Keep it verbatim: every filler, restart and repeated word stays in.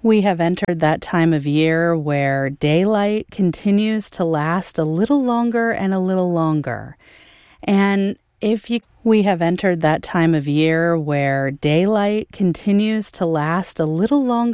We have entered that time of year where daylight continues to last a little longer and a little longer. And if you we have entered that time of year where daylight continues to last a little longer